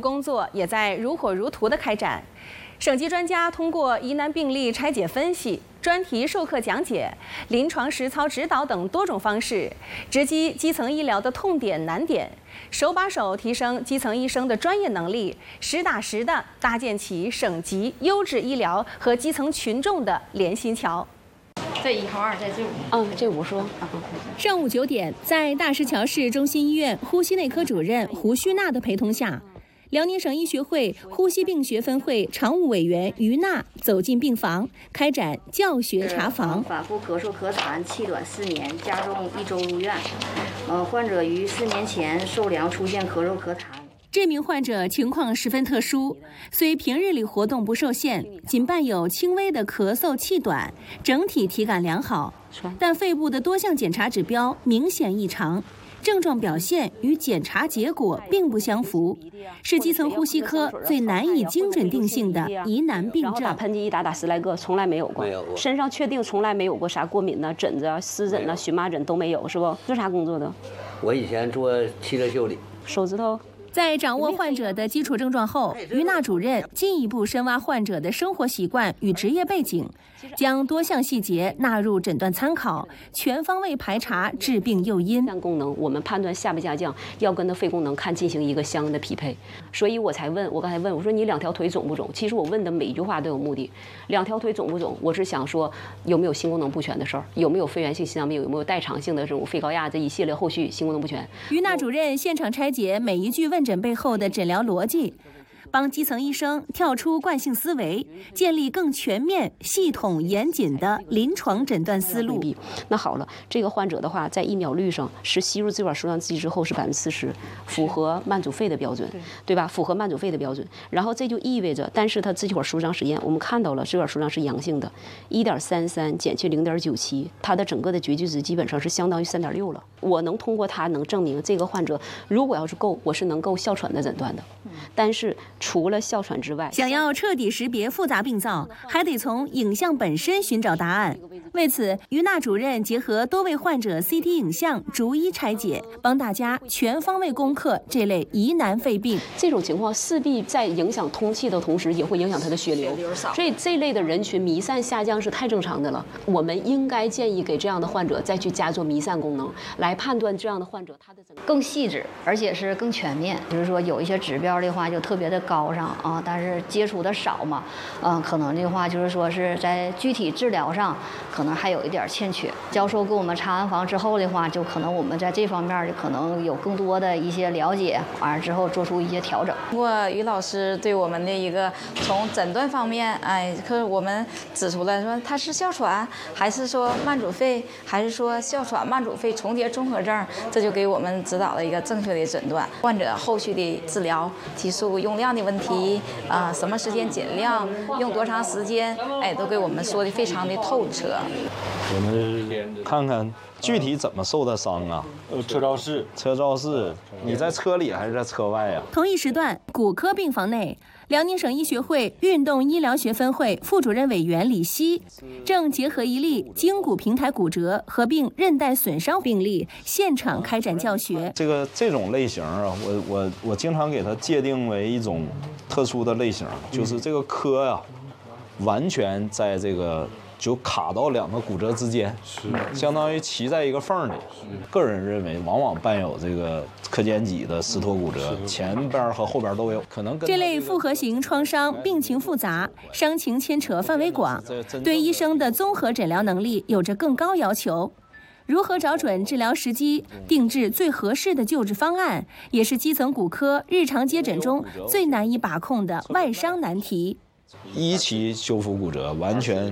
工作也在如火如荼地开展。省级专家通过疑难病例拆解分析、专题授课讲解、临床实操指导等多种方式，直击基层医疗的痛点难点，手把手提升基层医生的专业能力，实打实地搭建起省级优质医疗和基层群众的连心桥。 这1号2在这屋。 这屋说。 上午9点，在大石桥市中心医院呼吸内科主任胡旭娜的陪同下，辽宁省医学会呼吸病学分会常务委员于娜走进病房，开展教学查房。 反复咳嗽咳痰，气短4年，加重1周入院。患者于4年前受凉出现咳嗽咳痰。 这名患者情况十分特殊，虽平日里活动不受限，仅伴有轻微的咳嗽、气短，整体体感良好，但肺部的多项检查指标明显异常，症状表现与检查结果并不相符，是基层呼吸科最难以精准定性的疑难病症。 打喷嚏一打10来个，从来没有过。身上确定从来没有过啥过敏呢、疹子啊、湿疹啊、荨麻疹都没有，是不？做啥工作的？ 我以前做汽车修理。 手指头。 在掌握患者的基础症状后，于娜主任进一步深挖患者的生活习惯与职业背景，将多项细节纳入诊断参考，全方位排查致病诱因。 功能我们判断下不下降，要跟他肺功能进行一个相应的匹配。所以我刚才问我说你2条腿肿不肿？其实我问的每一句话都有目的。2条腿肿不肿？我是想说有没有心功能不全的事儿，有没有肺源性心脏病，有没有代偿性的这种肺高压这一系列后续心功能不全。 于娜主任现场拆解每一句问诊背后的诊疗逻辑，帮基层医生跳出惯性思维，建立更全面、系统、严谨的临床诊断思路。 那好了，这个患者的话，在疫苗率上是吸入支管输卵剂之后是40%，符合慢阻肺的标准，对吧？符合慢阻肺的标准。然后这就意味着，但是他支气管舒张实验，我们看到了支管舒张是阳性的，1.33减去0.97，他的整个的绝对值基本上是相当于3.6了。我能通过它能证明这个患者如果要是够，我是能够哮喘的诊断的。但是除了哮喘之外， 想要彻底识别复杂病灶，还得从影像本身寻找答案。为此，于娜主任结合多位患者 CT 影像逐一拆解，帮大家全方位攻克这类疑难肺病。 这种情况势必在影响通气的同时，也会影响他的血流，所以这类的人群弥散下降是太正常的了。我们应该建议给这样的患者再去加做弥散功能，来判断这样的患者他的更细致，而且是更全面。比如说有一些指标的话就特别的高尚啊，但是接触的少嘛，可能的话就是说是在具体治疗上可能还有一点欠缺。教授给我们查完房之后的话，就可能我们在这方面就可能有更多的一些了解，完了之后做出一些调整。 通过于老师对我们的一个从诊断方面，可我们指出了说他是哮喘，还是说慢阻肺，还是说哮喘慢阻肺重叠综合症，这就给我们指导了一个正确的诊断。患者后续的治疗、激素用量的问题，什么时间减量，用多长时间，都给我们说的非常的透彻。 我们看看具体怎么受的伤啊？车肇事，你在车里还是在车外啊？ 同一时段，骨科病房内，辽宁省医学会运动医疗学分会副主任委员李希正结合一例胫骨平台骨折合并韧带损伤病例，现场开展教学。 这种类型啊，我经常给它界定为一种特殊的类型，就是这个科啊，完全在这个就卡到2个骨折之间，相当于骑在一个缝里。个人认为，往往伴有这个髁间脊的撕脱骨折，前边和后边都有可能。 这类复合型创伤病情复杂，伤情牵扯范围广，对医生的综合诊疗能力有着更高要求。如何找准治疗时机，定制最合适的救治方案，也是基层骨科日常接诊中最难以把控的外伤难题。 1期修复骨折，完全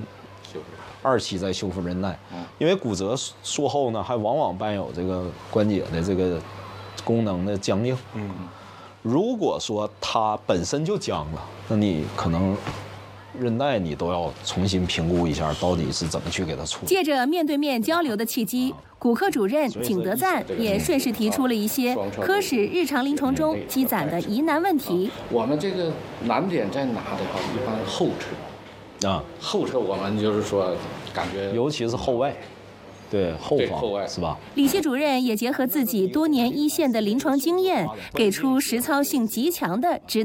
2期再修复韧带，因为骨折术后呢，还往往伴有这个关节的这个功能的僵硬。如果说它本身就僵了，那你可能韧带你都要重新评估一下，到底是怎么去给它处理。 借着面对面交流的契机，骨科主任景德赞也顺势提出了一些科室日常临床中积攒的疑难问题。 我们这个难点在哪的话，一般后侧后侧我们就是说感觉， 尤其是后外，对后方是吧？ 李希主任也结合自己多年一线的临床经验，给出实操性极强的指导。